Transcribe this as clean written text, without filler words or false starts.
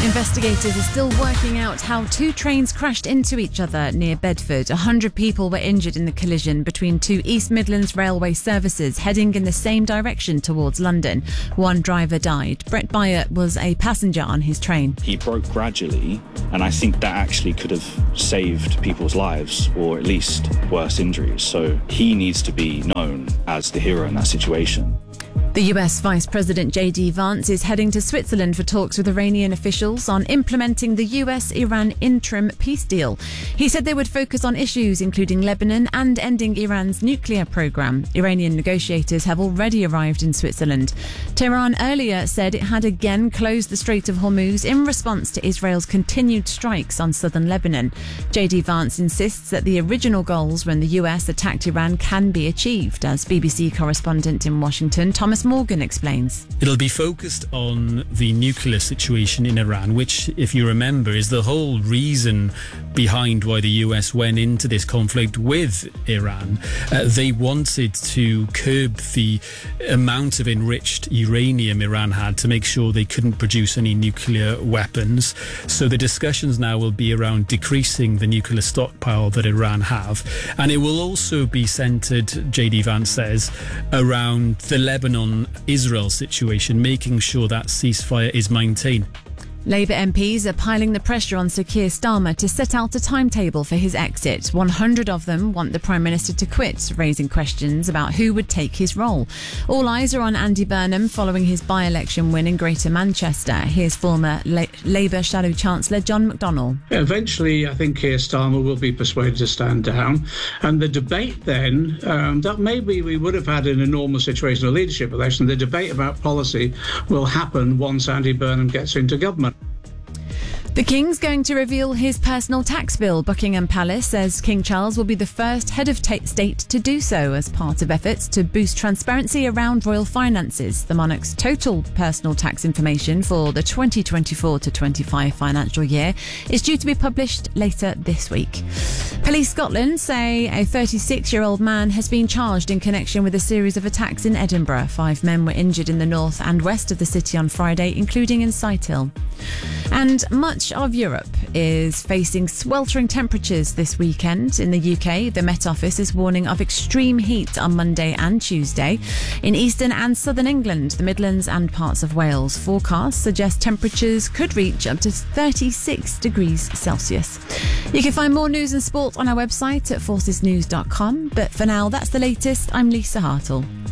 Investigators are still working out how two trains crashed into each other near Bedford. 100 people were injured in the collision between two East Midlands Railway services heading in the same direction towards London. One driver died. Brett Byatt was a passenger on his train. He broke gradually, and I think that actually could have saved people's lives, or at least worse injuries. So he needs to be known as the hero in that situation. The US Vice President J.D. Vance is heading to Switzerland for talks with Iranian officials on implementing the US-Iran interim peace deal. He said they would focus on issues including Lebanon and ending Iran's nuclear program. Iranian negotiators have already arrived in Switzerland. Tehran earlier said it had again closed the Strait of Hormuz in response to Israel's continued strikes on southern Lebanon. J.D. Vance insists that the original goals when the US attacked Iran can be achieved, as BBC correspondent in Washington, Thomas Morgan explains. It'll be focused on the nuclear situation in Iran, which, if you remember, is the whole reason behind why the US went into this conflict with Iran. They wanted to curb the amount of enriched uranium Iran had to make sure they couldn't produce any nuclear weapons. So the discussions now will be around decreasing the nuclear stockpile that Iran have. And it will also be centred, J.D. Vance says, around the Lebanon-Israel situation, making sure that ceasefire is maintained. Labour MPs are piling the pressure on Sir Keir Starmer to set out a timetable for his exit. 100 of them want the Prime Minister to quit, raising questions about who would take his role. All eyes are on Andy Burnham following his by-election win in Greater Manchester. Here's former Labour Shadow Chancellor John McDonnell. Eventually, I think Keir Starmer will be persuaded to stand down. And the debate then, that maybe we would have had in a normal situation of leadership election, the debate about policy will happen once Andy Burnham gets into government. The King's going to reveal his personal tax bill. Buckingham Palace says King Charles will be the first head of state to do so as part of efforts to boost transparency around royal finances. The monarch's total personal tax information for the 2024 to 25 financial year is due to be published later this week. Police Scotland say a 36-year-old man has been charged in connection with a series of attacks in Edinburgh. 5 men were injured in the north and west of the city on Friday, including in Sighthill. And much of Europe is facing sweltering temperatures this weekend. In the UK, the Met Office is warning of extreme heat on Monday and Tuesday. In eastern and southern England, the Midlands and parts of Wales, forecasts suggest temperatures could reach up to 36 degrees Celsius. You can find more news and sport on our website at forcesnews.com. But for now, that's the latest. I'm Lisa Hartle.